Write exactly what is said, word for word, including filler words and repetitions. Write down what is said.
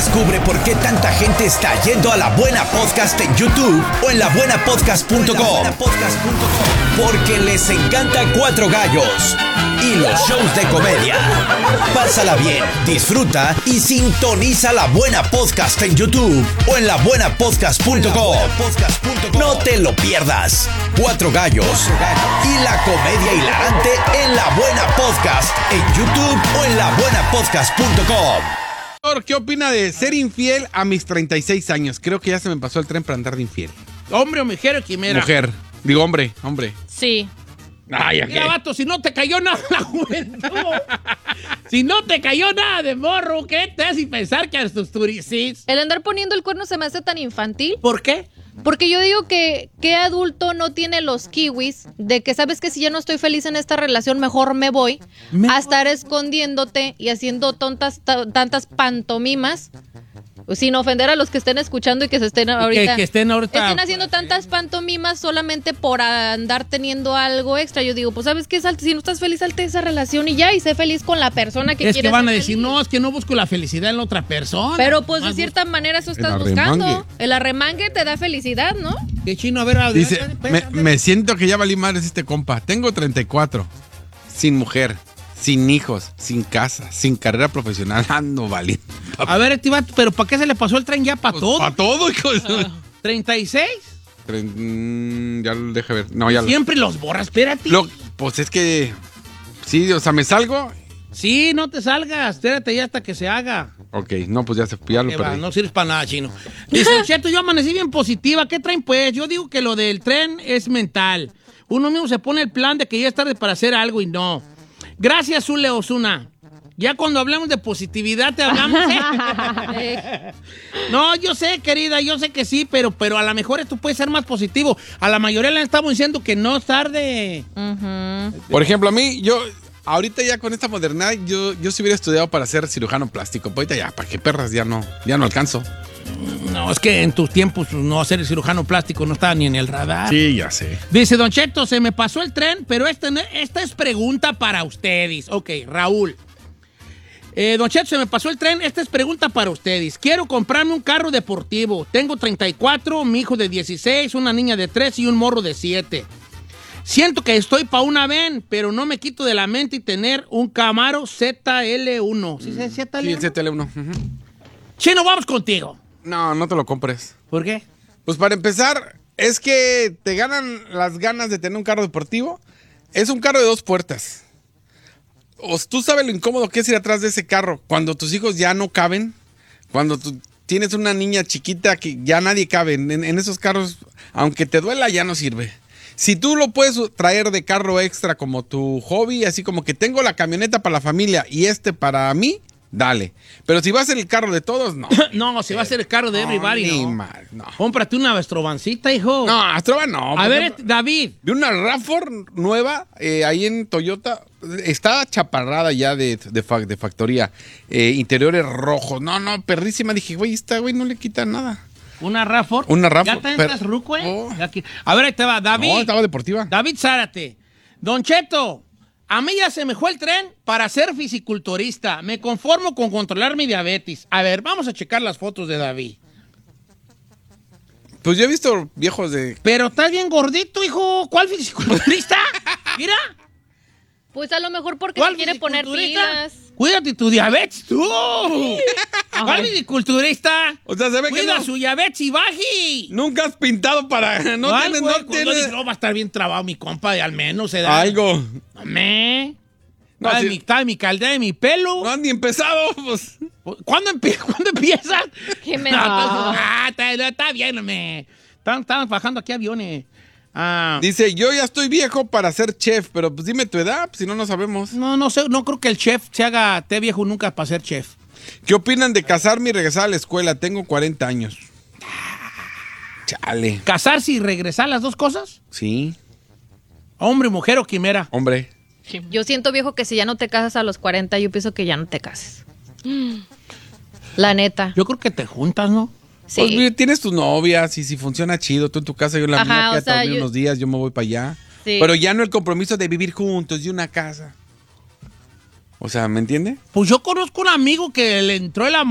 Descubre por qué tanta gente está yendo a La Buena Podcast en YouTube o en la buena podcast punto com. Porque les encanta Cuatro Gallos y los shows de comedia. Pásala bien, disfruta y sintoniza La Buena Podcast en YouTube o en la buena podcast punto com. No te lo pierdas. Cuatro Gallos y la comedia hilarante en La Buena Podcast en YouTube o en la buena podcast punto com. ¿Qué opina de ser infiel a mis treinta y seis años? Creo que ya se me pasó el tren para andar de infiel. ¿Hombre o mujer o quimera? Mujer. Digo hombre, hombre. Sí. Ay, ¿a qué? Mira, vato, si no te cayó nada la juventud, si no te cayó nada de morro, ¿qué te hace pensar que a tus turisis? El andar poniendo el cuerno se me hace tan infantil. ¿Por qué? Porque yo digo que qué adulto no tiene los kiwis de que sabes que si ya no estoy feliz en esta relación, mejor me voy Me a estar escondiéndote y haciendo tontas ta- tantas pantomimas. Sin ofender a los que estén escuchando y que se estén ahorita. Que, que estén ahorita. Estén haciendo tantas pantomimas solamente por andar teniendo algo extra. Yo digo, pues sabes qué, salte, si no estás feliz, salte de esa relación y ya, y sé feliz con la persona que es quieres. que van a ser decir, feliz. no, es que no busco la felicidad en la otra persona. Pero pues de Más cierta manera eso estás arremangue. buscando. El arremangue te da felicidad, ¿no? busco- Qué chino, a ver, a ver, Dice, a ver, me, a ver. me siento que ya valí madres este compa. Tengo treinta y cuatro. Sin mujer, sin hijos, sin casa, sin carrera profesional. Ando valiendo. A ver, este vato, pero ¿para qué se le pasó el tren ya para todo? Para todo, hijo de su- ¿treinta y seis? Tre- mm, Ya lo deja ver. No, ya lo. Siempre los borras, espérate. Lo- Pues es que. Sí, o sea, me salgo. Sí, no te salgas, espérate ya hasta que se haga. Ok, no, pues ya, se, ya lo Qué va, perdí. no sirves para nada, chino. Dice, Cheto, yo amanecí bien positiva. ¿Qué traen, pues? Yo digo que lo del tren es mental. Uno mismo se pone el plan de que ya es tarde para hacer algo y no. Gracias, Zule Osuna. Ya cuando hablamos de positividad te hablamos. ¿eh? No, yo sé, querida, yo sé que sí, pero, pero a lo mejor esto puede ser más positivo. A la mayoría le estamos diciendo que no es tarde. Ujú. Por ejemplo, a mí, yo. Ahorita ya con esta modernidad, yo, yo sí hubiera estudiado para ser cirujano plástico. Pues ahorita ya, ¿para qué perras? Ya no, ya no alcanzo. No, es que en tus tiempos pues, no ser cirujano plástico no estaba ni en el radar. Sí, ya sé. Dice, Don Cheto, se me pasó el tren, pero esta, no- esta es pregunta para ustedes. Ok, Raúl. Eh, Don Cheto, se me pasó el tren, esta es pregunta para ustedes. Quiero comprarme un carro deportivo. Tengo treinta y cuatro, mi hijo de dieciséis, una niña de tres y un morro de siete. Siento que estoy pa' una ven, pero no me quito de la mente y tener un Camaro Z L uno. ¿Sí se Z L Sí, uno? el Z L uno. Ujú. Chino, vamos contigo. No, no te lo compres. ¿Por qué? Pues para empezar, es que te ganan las ganas de tener un carro deportivo. Es un carro de dos puertas. O tú sabes lo incómodo que es ir atrás de ese carro cuando tus hijos ya no caben, cuando tú tienes una niña chiquita que ya nadie cabe. En, en esos carros, aunque te duela, ya no sirve. Si tú lo puedes traer de carro extra como tu hobby, así como que tengo la camioneta para la familia y este para mí, dale. Pero si va a ser el carro de todos, no. No, si va a ser el carro de everybody, Ni no. mal, no. Cómprate una Astrovancita, hijo. No, Astrovan no. A por ver, ejemplo, David. vi una RAV cuatro nueva eh, ahí en Toyota. Estaba chaparrada ya de, de, fa- de factoría. Eh, interiores rojos. No, no, perrísima. Dije, güey, esta güey no le quita nada. Una RAV cuatro. Una RAV ¿Ya cuatro, te pero- entras ruco, eh? Oh. Ya que- A ver, ahí te va, David. No, estaba deportiva. David Zárate. Don Cheto, a mí ya se me fue el tren para ser fisiculturista. Me conformo con controlar mi diabetes. A ver, vamos a checar las fotos de David. Pues yo he visto viejos de... Pero estás bien gordito, hijo. ¿Cuál fisiculturista? Mira. Pues a lo mejor porque ¿Cuál se quiere poner fisiculturista? pilas. Cuídate tu diabetes, tú. ¿Cuál fisiculturista? O sea, se ve que Cuida no- su diabetes y baji. Nunca has pintado para... No ¿Cuál, tienes... güey? No Cuando dije, tienes... no, va a estar bien trabado mi compa, al menos se da. Algo. Me. No, está, sí. de mi, está de mi caldera de mi pelo. No han ni empezado, pues... ¿Cuándo, empie ¿Cuándo empiezas? ¿Qué me No, da? entonces, ah, está, está bien, me. Están, están bajando aquí aviones. Ah, Dice, yo ya estoy viejo para ser chef, pero pues dime tu edad, si no, no sabemos. no, no sé, no creo que el chef se haga té viejo nunca para ser chef. ¿Qué opinan de casarme y regresar a la escuela? Tengo cuarenta años. Chale. ¿Casarse y regresar las dos cosas? Sí, Hombre, mujer o quimera. hombre. Yo siento, viejo, que si ya no te casas a los cuarenta, yo pienso que ya no te cases. La neta. Yo creo que te juntas, ¿no? Sí. Pues mira, tienes tus novias y si funciona chido, tú en tu casa, yo en la Ajá, mía, o quédate sea, a dormir yo- unos días, yo me voy para allá. Sí. Pero ya no el compromiso de vivir juntos y una casa. O sea, ¿me entiende? Pues yo conozco un amigo que le entró el amor.